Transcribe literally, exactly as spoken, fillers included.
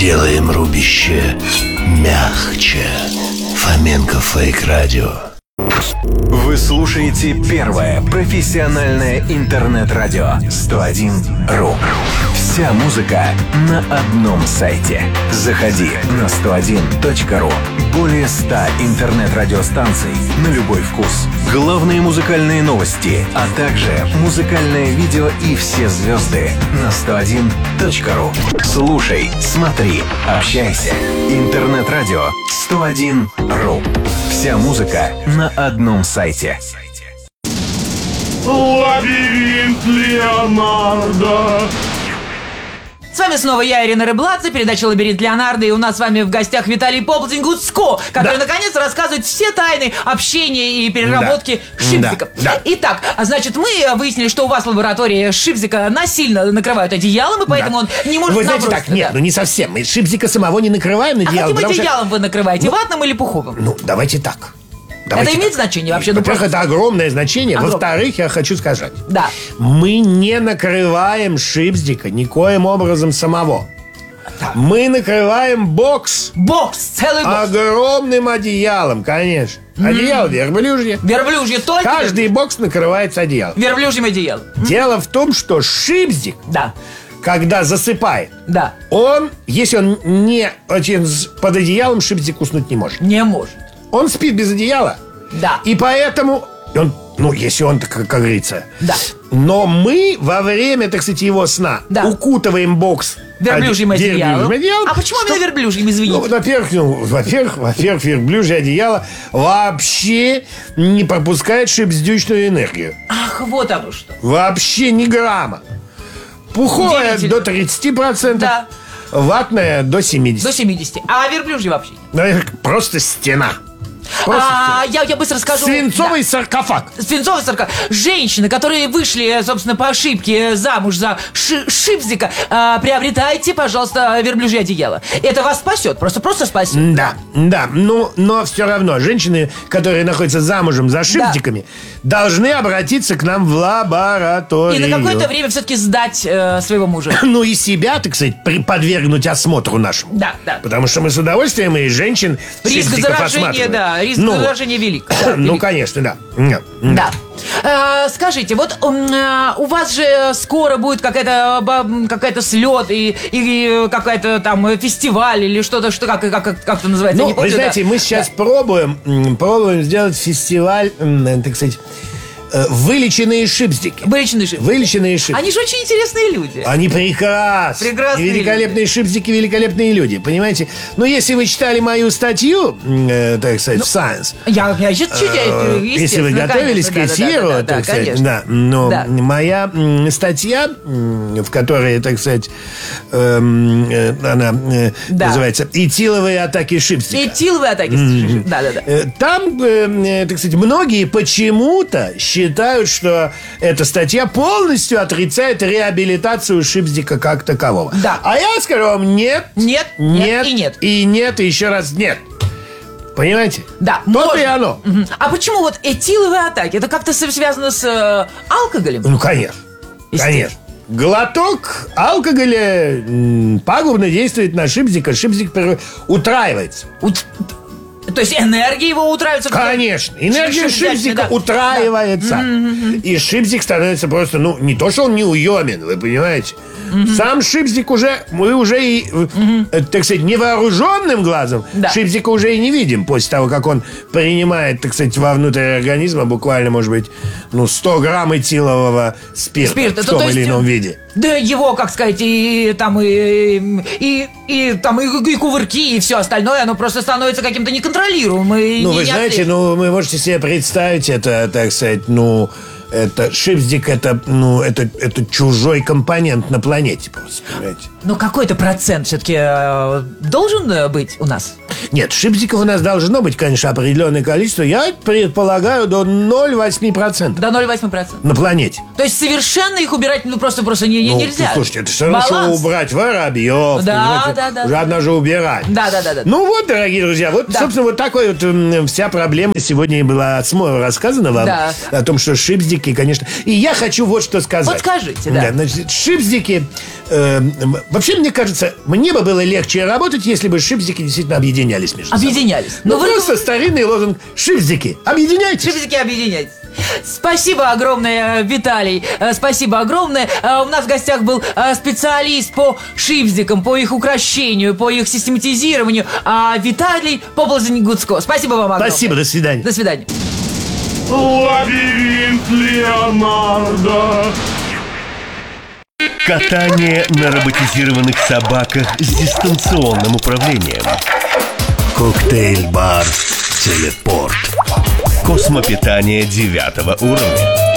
Делаем рубище мягче. Фоменко Фейк Радио. Вы слушаете первое профессиональное интернет-радио сто один ру. Вся музыка на одном сайте. Заходи на сто один точка ру. Более ста интернет-радиостанций на любой вкус. Главные музыкальные новости, а также музыкальное видео и все звезды на сто один точка ру. Слушай, смотри, общайся. Интернет-радио сто один ру. Вся музыка на одном сайте. Лабиринт Леонардо. С вами снова я, Ирина Рыбладзе, передача «Лабиринт Леонардо», и у нас с вами в гостях Виталий Поплдин-Гуцко, который, да. наконец, рассказывает все тайны общения и переработки да. Шипзика. Да. Да. Итак, значит, мы выяснили, что у вас в лаборатории Шипзика насильно накрывают одеялом, и поэтому да. он не может Вы знаете, наброситься. так, нет, да. ну не совсем. Мы Шипзика самого не накрываем одеялом. А каким одеялом что... вы накрываете, ну, ватным или пуховым? Ну, давайте так. Давайте это имеет так. значение вообще? Во-первых, ну, это огромное значение. Огромное. Во-вторых, я хочу сказать. Да. Мы не накрываем Шипзика никоим образом самого. Так. Мы накрываем бокс. Бокс, целый бокс. Огромным одеялом, конечно. Mm-hmm. Одеяло верблюжье. Верблюжье только? Каждый бокс накрывается одеялом. Верблюжьим одеялом. Дело в том, что Шипзик, да. когда засыпает, да. он, если он не очень под одеялом, Шипзик уснуть не может. Не может. Он спит без одеяла. Да. И поэтому он, ну, если он, как, как говорится. Да. Но мы во время, так сказать, его сна да. укутываем бокс верблюжьим од... одеялом. одеялом. А почему что... именно верблюжьим, извините? Ну, во-первых, ну, во-первых, во-первых, верблюжье одеяло вообще не пропускает шипздючную энергию. Ах, вот оно что. Вообще ни грамма. Пуховая до тридцати процентов. Да. Ватная до семидесяти. До семидесяти. А верблюжье вообще? Просто стена. А, я, я быстро скажу. Свинцовый да. саркофаг. Свинцовый саркофаг. Женщины, которые вышли, собственно, по ошибке замуж за ши- Шипзика, а, приобретайте, пожалуйста, верблюжье одеяло. Это вас спасет, просто просто спасет. Да, да. Ну, но все равно женщины, которые находятся замужем за Шипзиками, да. должны обратиться к нам в лабораторию. И на какое-то время все-таки сдать э, своего мужа. Ну и себя, так сказать, подвергнуть осмотру нашему. Да, да. Потому что мы с удовольствием и женщин риск заражения, да. Риск ну, заражения велик. Да, ну, велик. конечно, да. Да. А, скажите, вот а, у вас же скоро будет какая-то какая-то слет и, и какая-то там фестиваль или что-то, что как, как, как это называется? Ну, не помню, вы знаете, да. мы сейчас да. пробуем, пробуем сделать фестиваль, так сказать, вылеченные шипздики. Вылеченные шипздики. Вылеченные шипздики. Они же очень интересные люди. Они прекрасные. Прекрасные. Великолепные люди. Шипздики, великолепные люди. Понимаете? Но если вы читали мою статью, э, так сказать, ну, в Science. Я, я читаю, э, если вы готовились конечно, к эфиру, да, да, да, так да, сказать, конечно. да. Но да. моя м, статья, м, в которой, так сказать, э, э, она э, да. называется «Этиловые атаки шипздика». Этиловые атаки шипздика. Да, да, да. Э, там, э, так сказать, многие почему-то считают, считают, что эта статья полностью отрицает реабилитацию Шипздика как такового. Да. А я скажу вам нет, нет, нет, нет и нет. И нет, и еще раз нет. Понимаете? Да. То-то и оно. Угу. А почему вот этиловые атаки? Это как-то связано с э, алкоголем? Ну, конечно. Конечно. Глоток алкоголя м, пагубно действует на Шипздика. Шипздик утраивается. Ут... То есть энергия его утраивается? Конечно. Энергия Шипздика да. утраивается. Да. Mm-hmm. И Шипздик становится просто, ну, не то, что он неуемен, вы понимаете. Mm-hmm. Сам Шипздик уже, мы уже и, mm-hmm. так сказать, невооруженным глазом да. Шипздика уже и не видим после того, как он принимает, так сказать, вовнутрь организма буквально, может быть, ну, сто грамм этилового спирта, Спирт, в том это, или есть, ином виде. Да его, как сказать, и там и, и, и там и, и кувырки, и все остальное, оно просто становится каким-то неконтролируемым. И ну, не, вы не знаете, отслеживаем. ну, вы можете себе представить это, так сказать, ну... Это Шипздик, это, ну, это, это чужой компонент на планете просто, понимаете? Ну, какой-то процент все-таки э, должен быть у нас? Нет, Шипздиков у нас должно быть, конечно, определенное количество. Я предполагаю, до ноль целых восемь десятых процента. До ноль целых восемь десятых процента. На планете. То есть совершенно их убирать, ну, просто-просто не, ну, нельзя. Слушайте, это все равно, что убрать воробьев. Да, да, да. Уже одна же убирать. Да, да, да, да. Ну вот, дорогие друзья, вот, да. собственно, вот такой вот м, вся проблема сегодня была от Смоева рассказана вам. Да. О том, что Шипздик шипздики, конечно. И я хочу вот что сказать. Вот скажите, да. Да, значит, шипздики... Э, вообще, мне кажется, мне бы было легче работать, если бы шипздики действительно объединялись между собой. Объединялись. Ну, вы- просто старинный лозунг «Шипздики, объединяйтесь». Шипздики, объединяйтесь. Спасибо огромное, Виталий. Э, Спасибо огромное. Э, У нас в гостях был э, специалист по шипздикам, по их украшению, по их систематизированию. А Виталий Поползень Гуцко. Спасибо вам огромное. Спасибо, до свидания. До свидания. Лабиринт Леонардо. Катание на роботизированных собаках с дистанционным управлением. Коктейль-бар «Телепорт». Космопитание девятого уровня.